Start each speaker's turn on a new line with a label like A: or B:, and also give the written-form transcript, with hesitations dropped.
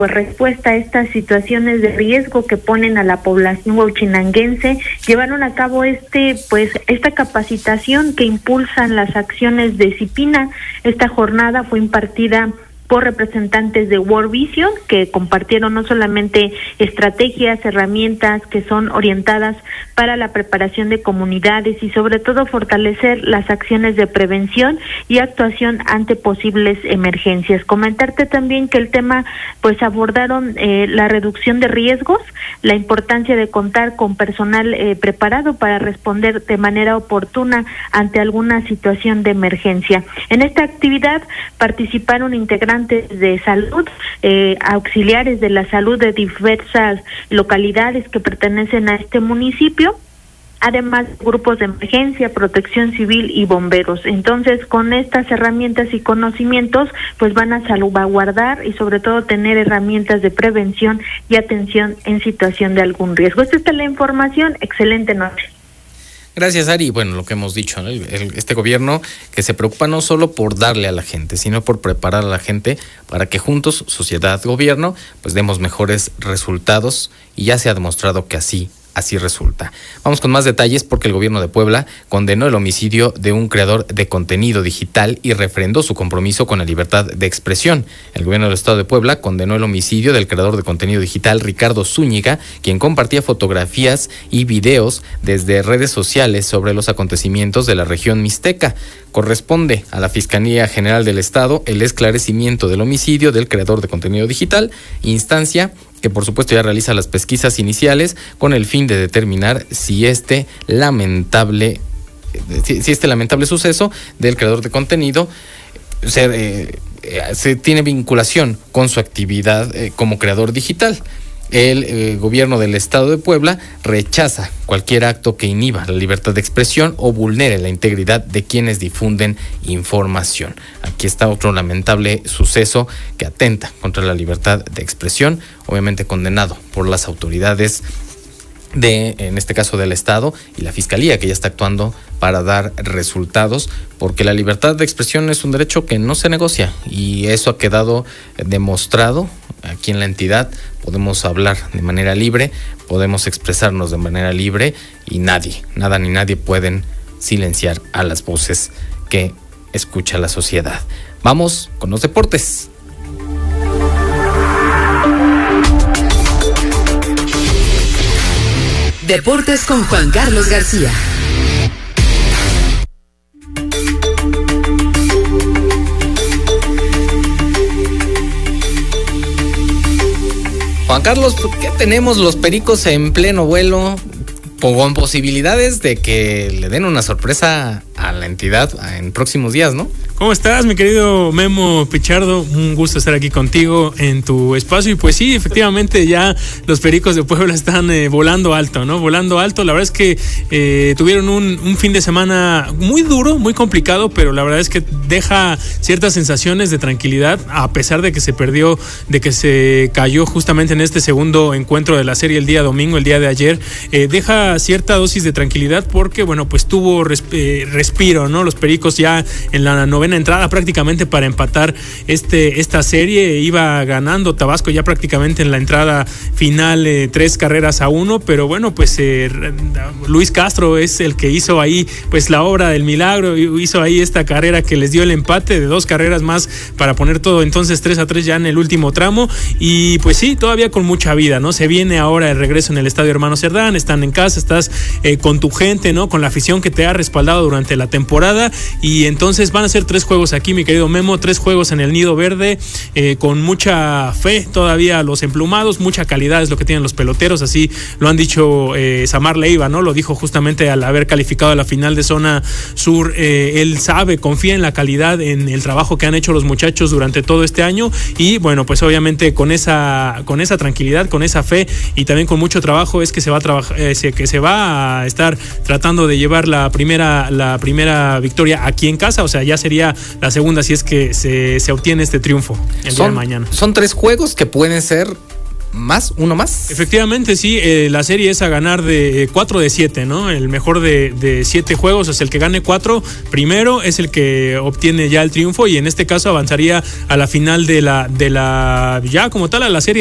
A: pues respuesta a estas situaciones de riesgo que ponen a la población huachinanguense, llevaron a cabo esta capacitación que impulsan las acciones de CIPINA. Esta jornada fue impartida por representantes de World Vision, que compartieron no solamente estrategias, herramientas que son orientadas para la preparación de comunidades y sobre todo fortalecer las acciones de prevención y actuación ante posibles emergencias. Comentarte también que el tema, pues abordaron la reducción de riesgos, la importancia de contar con personal preparado para responder de manera oportuna ante alguna situación de emergencia. En esta actividad participaron integrantes de salud, auxiliares de la salud de diversas localidades que pertenecen a este municipio, además grupos de emergencia, protección civil y bomberos. Entonces, con estas herramientas y conocimientos, pues van a salvaguardar y sobre todo tener herramientas de prevención y atención en situación de algún riesgo. Esta es la información. Excelente noche.
B: Gracias, Ari. Bueno, lo que hemos dicho, ¿no? Este gobierno que se preocupa no solo por darle a la gente, sino por preparar a la gente para que juntos, sociedad, gobierno, pues demos mejores resultados, y ya se ha demostrado que así resulta. Vamos con más detalles porque el gobierno de Puebla condenó el homicidio de un creador de contenido digital y refrendó su compromiso con la libertad de expresión. El gobierno del estado de Puebla condenó el homicidio del creador de contenido digital Ricardo Zúñiga, quien compartía fotografías y videos desde redes sociales sobre los acontecimientos de la región mixteca. Corresponde a la Fiscalía General del Estado el esclarecimiento del homicidio del creador de contenido digital, instancia que por supuesto ya realiza las pesquisas iniciales con el fin de determinar si este lamentable suceso del creador de contenido se tiene vinculación con su actividad como creador digital. El gobierno del estado de Puebla rechaza cualquier acto que inhiba la libertad de expresión o vulnere la integridad de quienes difunden información. Aquí está otro lamentable suceso que atenta contra la libertad de expresión, obviamente condenado por las autoridades en este caso del Estado y la Fiscalía, que ya está actuando para dar resultados, porque la libertad de expresión es un derecho que no se negocia, y eso ha quedado demostrado aquí en la entidad. Podemos hablar de manera libre, podemos expresarnos de manera libre, y nada ni nadie pueden silenciar a las voces que escucha la sociedad. Vamos con los deportes.
C: Deportes con Juan Carlos García.
B: Juan Carlos, ¿por qué tenemos los Pericos en pleno vuelo con posibilidades de que le den una sorpresa a la entidad en próximos días, ¿no?
D: ¿Cómo estás, mi querido Memo Pichardo? Un gusto estar aquí contigo en tu espacio. Y pues sí, efectivamente ya los Pericos de Puebla están volando alto, ¿no? Volando alto. La verdad es que tuvieron un fin de semana muy duro, muy complicado, pero la verdad es que deja ciertas sensaciones de tranquilidad, a pesar de que se perdió, de que se cayó justamente en este segundo encuentro de la serie el día domingo, el día de ayer. Deja cierta dosis de tranquilidad porque, bueno, pues tuvo respiro, ¿no? Los Pericos ya en la novena entrada prácticamente para empatar esta serie. Iba ganando Tabasco ya prácticamente en la entrada final 3-1, pero bueno, pues Luis Castro es el que hizo ahí pues la obra del milagro, hizo ahí esta carrera que les dio el empate de 2 carreras más para poner todo entonces 3-3 ya en el último tramo. Y pues sí, todavía con mucha vida, ¿no? Se viene ahora el regreso en el Estadio Hermano Cerdán, están en casa, estás con tu gente, ¿no? Con la afición que te ha respaldado durante la temporada, y entonces van a ser 3 juegos aquí, mi querido Memo, 3 juegos en el Nido Verde, con mucha fe todavía los emplumados, mucha calidad es lo que tienen los peloteros, así lo han dicho Samar Leiva, ¿no? Lo dijo justamente al haber calificado a la final de zona sur. Él sabe, confía en la calidad, en el trabajo que han hecho los muchachos durante todo este año, y bueno, pues obviamente con esa tranquilidad, con esa fe y también con mucho trabajo es que se va a trabajar, que se va a estar tratando de llevar la primera victoria aquí en casa. O sea, ya sería la segunda si es que se obtiene este triunfo el día de mañana.
B: Son 3 juegos que pueden ser uno más.
D: Efectivamente, sí, la serie es a ganar de 4 de 7, ¿no? El mejor de 7 juegos es el que gane 4 primero, es el que obtiene ya el triunfo, y en este caso avanzaría a la final de la ya como tal a la serie